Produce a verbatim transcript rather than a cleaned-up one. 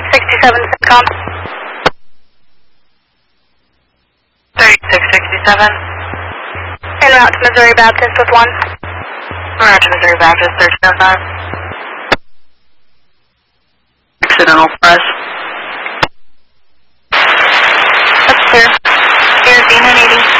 sixty-seven, com. thirty-six sixty-seven. En route to Missouri Baptist with one. Roger, Missouri Baptist, thirteen oh five. Accidental press. That's clear. Air D nine eighty.